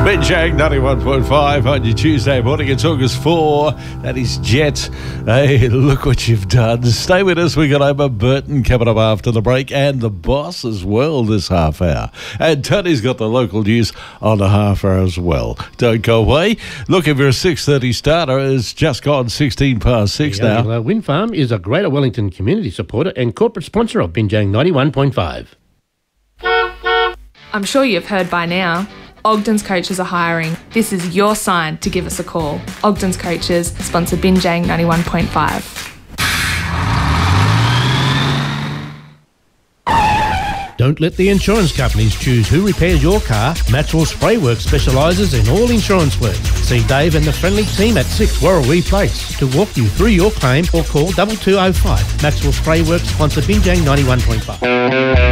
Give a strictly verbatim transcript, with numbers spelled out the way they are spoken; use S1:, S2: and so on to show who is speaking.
S1: Binjang ninety-one point five on your Tuesday morning. It's August fourth. That is Jet. Hey, look what you've done. Stay with us. We got Omar Burton coming up after the break, and the boss as well this half hour. And Tony's got the local news on the half hour as well. Don't go away. Looking for a six thirty starter. It's just gone sixteen past six
S2: the
S1: now.
S2: Uh, Wind Farm is a Greater Wellington community supporter and corporate sponsor of Binjang ninety-one point five.
S3: I'm sure you've heard by now, Ogden's Coaches are hiring. This is your sign to give us a call. Ogden's Coaches sponsor Binjang ninety-one point five.
S2: Don't let the insurance companies choose who repairs your car. Maxwell Spray Works specialises in all insurance work. See Dave and the friendly team at six Warrawee Place to walk you through your claim, or call double two oh five. Maxwell Spray Works sponsor Binjang ninety-one point five.